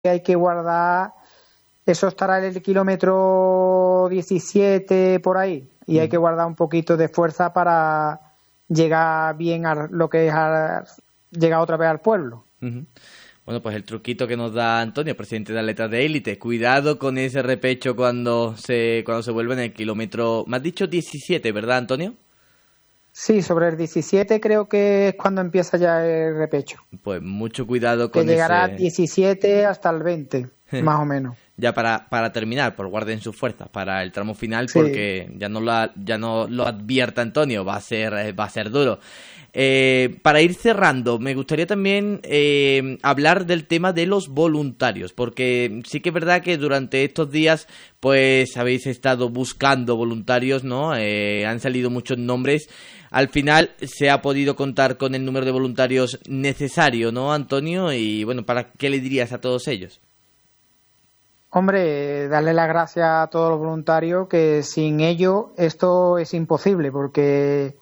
hay que guardar, eso estará en el kilómetro 17 por ahí, y hay que guardar un poquito de fuerza para llegar bien a lo que es llegar otra vez al pueblo. Bueno, pues el truquito que nos da Antonio, presidente de Atletas de Élite. Cuidado con ese repecho cuando se vuelve en el kilómetro, me has dicho 17, ¿verdad, Antonio? Sí, sobre el 17 creo que es cuando empieza ya el repecho. Pues mucho cuidado con que llegará 17 hasta el 20, más o menos. Ya para terminar, pues guarden sus fuerzas para el tramo final, sí. Porque ya no lo advierta Antonio, va a ser duro. Para ir cerrando, me gustaría también hablar del tema de los voluntarios, porque sí que es verdad que durante estos días pues habéis estado buscando voluntarios, ¿no? Han salido muchos nombres. Al final se ha podido contar con el número de voluntarios necesario, ¿no, Antonio? Y bueno, ¿qué le dirías a todos ellos? Hombre, darle las gracias a todos los voluntarios, que sin ellos esto es imposible, porque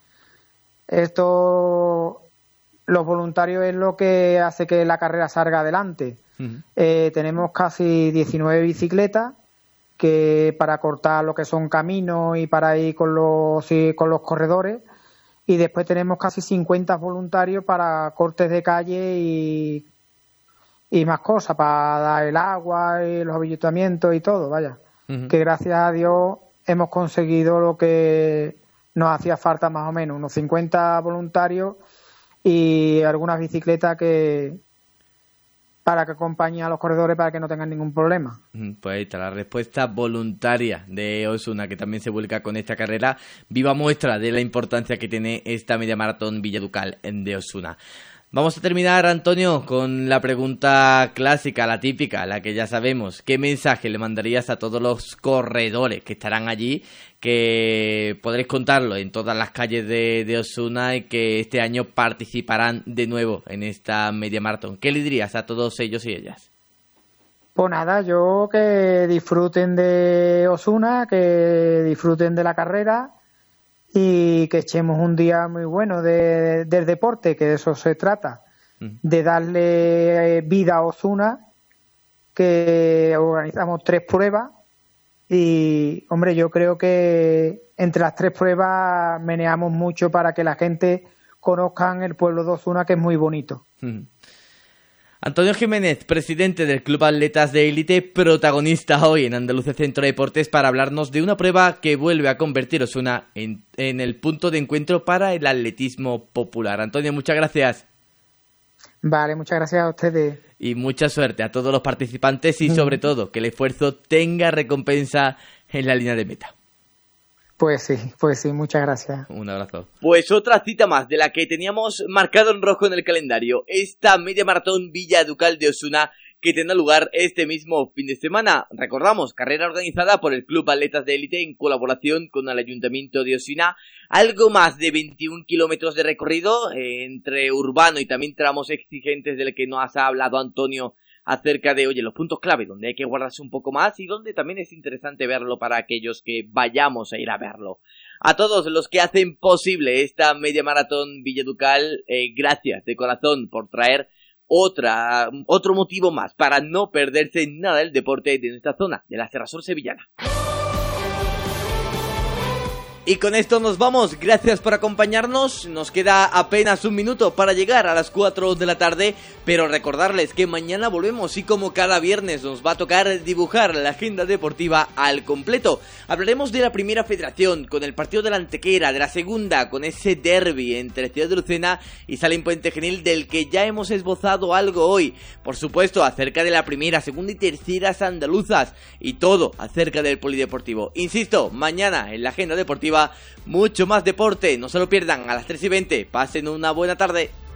los voluntarios es lo que hace que la carrera salga adelante. Tenemos casi 19 bicicletas que para cortar lo que son caminos y para ir con los corredores, y después tenemos casi 50 voluntarios para cortes de calle y más cosas, para dar el agua y los avituallamientos y todo, vaya. Que gracias a Dios hemos conseguido lo que nos hacía falta, más o menos, unos 50 voluntarios y algunas bicicletas para que acompañen a los corredores para que no tengan ningún problema. Pues ahí está la respuesta voluntaria de Osuna, que también se vuelca con esta carrera. Viva muestra de la importancia que tiene esta media maratón Villaducal de Osuna. Vamos a terminar, Antonio, con la pregunta clásica, la típica, la que ya sabemos. ¿Qué mensaje le mandarías a todos los corredores que estarán allí, que podréis contarlo en todas las calles de Osuna y que este año participarán de nuevo en esta media maratón? ¿Qué le dirías a todos ellos y ellas? Pues nada, yo que disfruten de Osuna, que disfruten de la carrera y que echemos un día muy bueno del deporte, que de eso se trata, de darle vida a Osuna, que organizamos 3 pruebas y, hombre, yo creo que entre las 3 pruebas meneamos mucho para que la gente conozcan el pueblo de Osuna, que es muy bonito. Antonio Jiménez, presidente del Club Atletas de Élite, protagonista hoy en Andalucía Centro de Deportes para hablarnos de una prueba que vuelve a convertir Osuna en el punto de encuentro para el atletismo popular. Antonio, muchas gracias. Vale, muchas gracias a ustedes. Y mucha suerte a todos los participantes y sobre todo que el esfuerzo tenga recompensa en la línea de meta. Pues sí, muchas gracias. Un abrazo. Pues otra cita más de la que teníamos marcado en rojo en el calendario. Esta media maratón Villaducal de Osuna, que tendrá lugar este mismo fin de semana. Recordamos, carrera organizada por el Club Atletas de Élite en colaboración con el Ayuntamiento de Osuna. Algo más de 21 kilómetros de recorrido entre urbano y también tramos exigentes del que nos ha hablado Antonio acerca de, los puntos clave donde hay que guardarse un poco más y donde también es interesante verlo para aquellos que vayamos a ir a verlo. A todos los que hacen posible esta media maratón Villaducal, gracias de corazón por traer otro motivo más para no perderse nada del deporte de nuestra zona, de la Sierra Sur sevillana. Y con esto nos vamos, gracias por acompañarnos, nos queda apenas un minuto para llegar a las 4 de la tarde, pero recordarles que mañana volvemos y como cada viernes nos va a tocar dibujar la agenda deportiva al completo. Hablaremos de la primera federación, con el partido de la Antequera, de la segunda, con ese derbi entre Ciudad de Lucena y Salem Puente Genil del que ya hemos esbozado algo hoy. Por supuesto, acerca de la primera, segunda y terceras andaluzas y todo acerca del polideportivo. Insisto, mañana en la agenda deportiva mucho más deporte, no se lo pierdan a las 3:20, pasen una buena tarde.